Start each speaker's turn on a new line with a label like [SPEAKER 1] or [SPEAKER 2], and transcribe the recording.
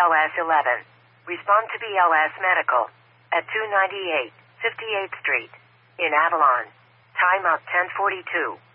[SPEAKER 1] BLS 11. Respond to BLS Medical at 298 58th Street in Avalon. Time up 10:42.